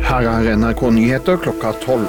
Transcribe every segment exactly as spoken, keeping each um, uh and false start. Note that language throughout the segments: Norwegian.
Her er N R K Nyheter klokka tolv.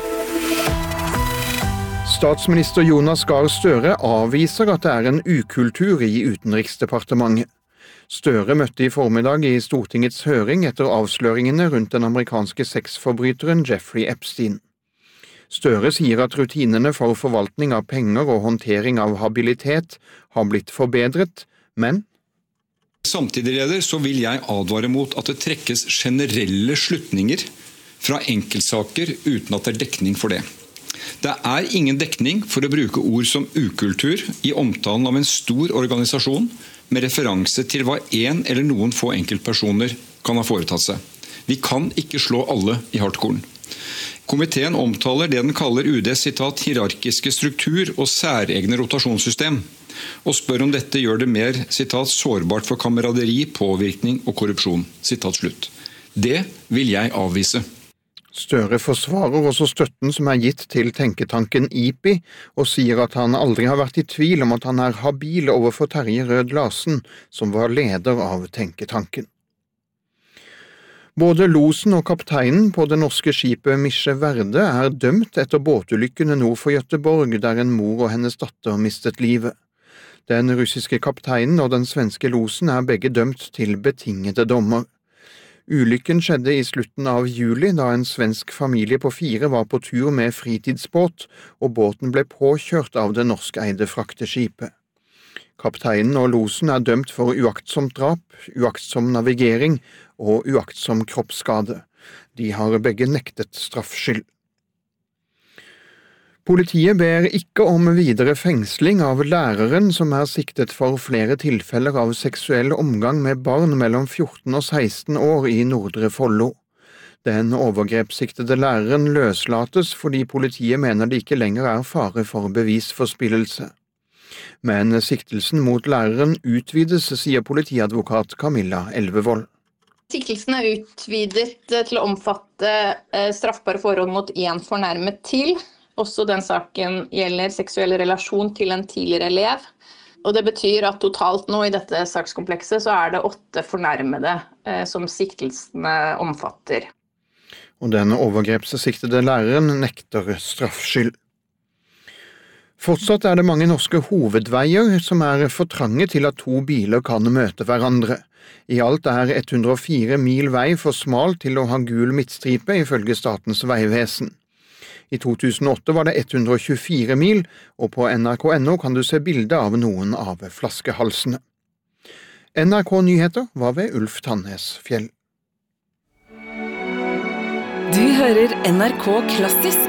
Statsminister Jonas Gahr Støre avviser at det er en ukultur i Utenriksdepartementet. Støre møtte i formiddag i Stortingets høring etter avsløringene rundt den amerikanske sexforbryteren Jeffrey Epstein. Støre sier at rutinene for forvaltning av penger og håndtering av habilitet har blitt forbedret, men Samtidig, leder, så vil jeg advare mot at det trekkes generelle slutninger fra enkeltsaker uten at det er dekning for det. Det er ingen dekning for å bruke ord som ukultur i omtalen av en stor organisasjon med referanse til hva en eller noen få enkeltpersoner kan ha foretatt seg. Vi kan ikke slå alle i hardkorn. Komiteen omtaler det den kaller U D's sitat, hierarkiske struktur og særegne rotasjonssystem, og spør om dette gjør det mer sitat, sårbart for kameraderi, påvirkning og korrupsjon. Sitat slutt. Det vil jeg avvise. Støre forsvarer også støtten som er gitt til tenketanken I P I, og sier at han aldri har vært i tvil om at han er habil overfor Terje Rød-Larsen, som var leder av tenketanken. Både losen og kapteinen på det norske skipet Misje Verde er dømt etter båtulykkene nord for Göteborg, der en mor og hennes datter mistet livet. Den russiske kapteinen og den svenske losen er begge dømt til betingede dommer. Ulykken skjedde i slutten av juli, da en svensk familie på fire var på tur med fritidsbåt, og båten ble påkjørt av det norskeide frakteskipet. Kapteinen og losen er dømt for uaktsomt drap, uaktsom navigering og uaktsom kroppsskade. De har begge nektet straffskyld. Politiet ber ikke om videre fengsling av læreren som er siktet for flere tilfeller av seksuell omgang med barn mellom fjorten og seksten år i Nordre Follo. Den overgrepssiktede læreren løslates fordi politiet mener det ikke lenger er fare for bevisforspillelse. Men siktelsen mot læreren utvides, sier politiadvokat Camilla Elvevold. Siktelsen er utvidet til å omfatte straffbare forhold mot en fornærmet til. Også den saken gjelder seksuell relasjon til en tidligere elev. Og det betyr at totalt nå i dette sakskomplekset så er det åtte fornærmede eh, som siktelsene omfatter. Og den overgrepssiktede læreren nekter straffskyld. Fortsatt er det mange norske hovedveier som er for trange til at to biler kan møte hverandre. I alt er ett hundre og fire mil vei for smal til å ha gul midtstripe ifølge Statens vegvesen. I to tusen og åtte var det ett hundre og tjuefire mil, og på N R K punktum N O kan du se bilde av noen av flaskehalsene. N R K Nyheter var ved Ulf Tannes Fjell. Du hører N R K Klassisk